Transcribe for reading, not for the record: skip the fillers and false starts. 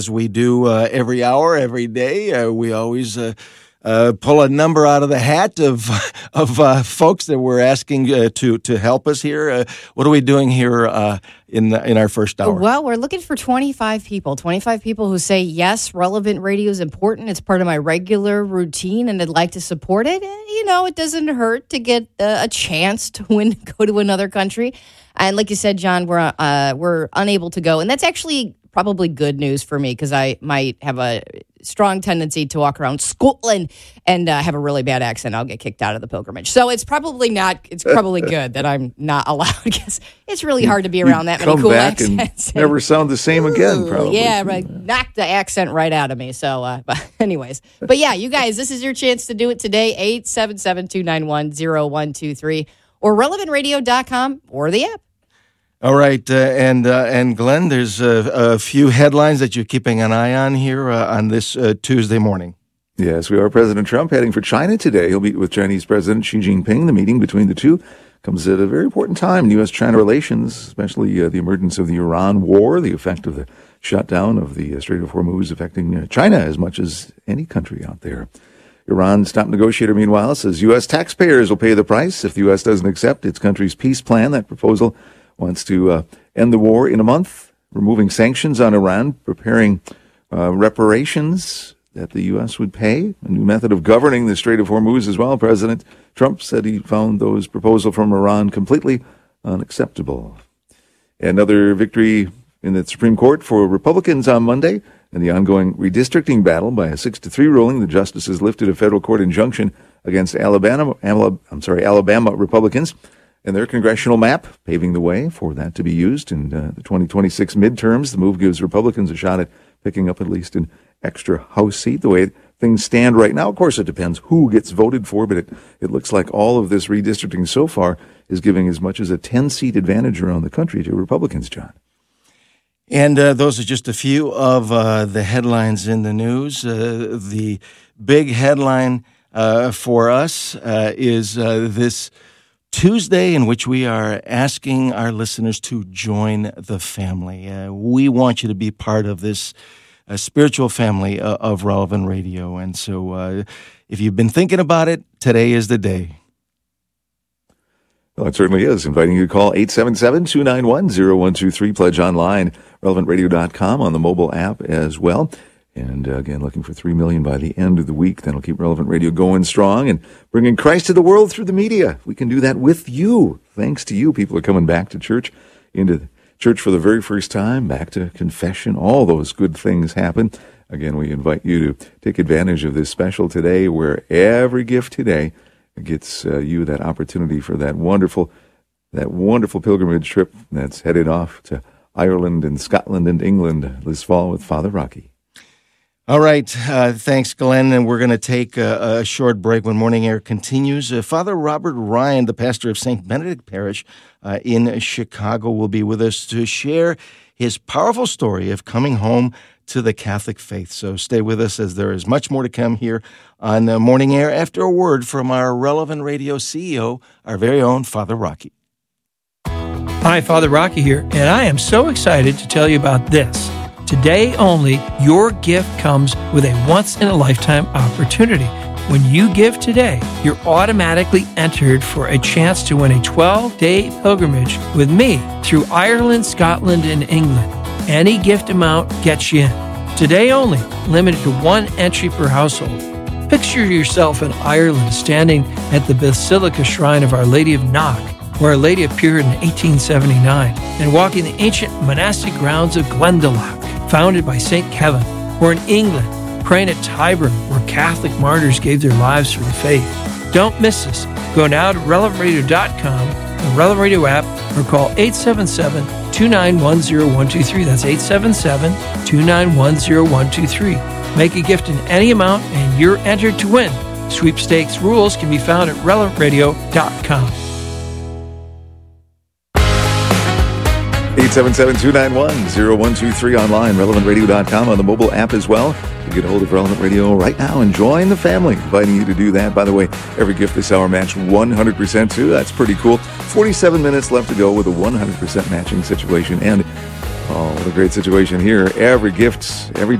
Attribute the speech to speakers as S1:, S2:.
S1: As we do every hour, every day, we always pull a number out of the hat of folks that we're asking to help us here. What are we doing here in our first hour?
S2: Well, we're looking for 25 people who say, yes, relevant radio is important. It's part of my regular routine, and I'd like to support it. And, it doesn't hurt to get a chance to go to another country. And like you said, John, we're unable to go. And that's actually probably good news for me, because I might have a strong tendency to walk around Scotland and have a really bad accent. I'll get kicked out of the pilgrimage. So it's probably good that I'm not allowed, because it's really hard to be around that many cool accents.
S3: And never sound the same again, probably.
S2: Yeah, right. Knock the accent right out of me. So, but anyways. But yeah, you guys, this is your chance to do it today. 877-291-0123 or relevantradio.com or the app.
S1: All right, and Glenn, there's a few headlines that you're keeping an eye on here on this Tuesday morning.
S3: Yes, we are. President Trump heading for China today. He'll meet with Chinese President Xi Jinping. The meeting between the two comes at a very important time in U.S.-China relations, especially the emergence of the Iran war, the effect of the shutdown of the Strait of Hormuz affecting China as much as any country out there. Iran's top negotiator, meanwhile, says U.S. taxpayers will pay the price if the U.S. doesn't accept its country's peace plan. That proposal wants to end the war in a month, removing sanctions on Iran, preparing reparations that the U.S. would pay, a new method of governing the Strait of Hormuz as well. President Trump said he found those proposals from Iran completely unacceptable. Another victory in the Supreme Court for Republicans on Monday in the ongoing redistricting battle. By a 6-3 ruling, the justices lifted a federal court injunction against Alabama Republicans and their congressional map, paving the way for that to be used in the 2026 midterms. The move gives Republicans a shot at picking up at least an extra House seat. The way things stand right now, of course, it depends who gets voted for, but it looks like all of this redistricting so far is giving as much as a 10-seat advantage around the country to Republicans, John.
S1: And those are just a few of the headlines in the news. The big headline for us is this Tuesday, in which we are asking our listeners to join the family. We want you to be part of this spiritual family of Relevant Radio. And so if you've been thinking about it, today is the day.
S3: Well, it certainly is. Inviting you to call 877-291-0123. Pledge online, relevantradio.com, on the mobile app as well. And again, looking for 3 million by the end of the week. That'll keep Relevant Radio going strong and bringing Christ to the world through the media. We can do that with you. Thanks to you. People are coming back to church, into church for the very first time, back to confession. All those good things happen. Again, we invite you to take advantage of this special today, where every gift today gets you that opportunity for that wonderful pilgrimage trip that's headed off to Ireland and Scotland and England this fall with Father Rocky.
S1: All right. Thanks, Glenn. And we're going to take a short break when Morning Air continues. Father Robert Ryan, the pastor of St. Benedict Parish in Chicago, will be with us to share his powerful story of coming home to the Catholic faith. So stay with us, as there is much more to come here on Morning Air after a word from our Relevant Radio CEO, our very own Father Rocky.
S4: Hi, Father Rocky here, and I am so excited to tell you about this. Today only, your gift comes with a once-in-a-lifetime opportunity. When you give today, you're automatically entered for a chance to win a 12-day pilgrimage with me through Ireland, Scotland, and England. Any gift amount gets you in. Today only, limited to one entry per household. Picture yourself in Ireland standing at the Basilica Shrine of Our Lady of Knock, where Our Lady appeared in 1879, and walking the ancient monastic grounds of Glendalough, founded by St. Kevin, or in England, praying at Tyburn, where Catholic martyrs gave their lives for the faith. Don't miss this. Go now to relevantradio.com, the Relevant Radio app, or call 877-291-0123. That's 877-291-0123. Make a gift in any amount, and you're entered to win. Sweepstakes rules can be found at relevantradio.com.
S3: 877-291-0123 online, relevantradio.com, on the mobile app as well. You get a hold of Relevant Radio right now and join the family. Inviting you to do that. By the way, every gift this hour matched 100% too. That's pretty cool. 47 minutes left to go with a 100% matching situation. And Oh, what a great situation here. Every